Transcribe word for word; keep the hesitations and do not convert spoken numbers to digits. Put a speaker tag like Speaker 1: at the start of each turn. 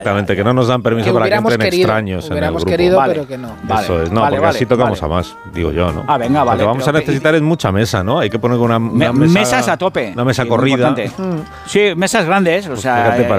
Speaker 1: Exactamente, que no nos dan permiso
Speaker 2: Que
Speaker 1: para que
Speaker 2: hubiéramos
Speaker 1: entren
Speaker 2: querido,
Speaker 1: extraños en el
Speaker 2: hubiéramos
Speaker 1: grupo.
Speaker 2: querido,
Speaker 3: Vale.
Speaker 2: pero que no.
Speaker 3: Vale,
Speaker 1: Eso es, no,
Speaker 3: vale,
Speaker 1: porque
Speaker 3: vale,
Speaker 1: así tocamos
Speaker 3: vale.
Speaker 1: a más, digo yo, ¿no?
Speaker 3: Ah, venga,
Speaker 1: Lo
Speaker 3: vale.
Speaker 1: que vamos a
Speaker 3: pero que-
Speaker 1: necesitar es mucha mesa, ¿no? Hay que poner una, una
Speaker 3: Me-
Speaker 1: mesa...
Speaker 3: mesas a tope.
Speaker 1: Una mesa
Speaker 3: Sí, muy
Speaker 1: corrida.
Speaker 3: importante. Sí, mesas grandes, o sea,
Speaker 1: Fíjate, para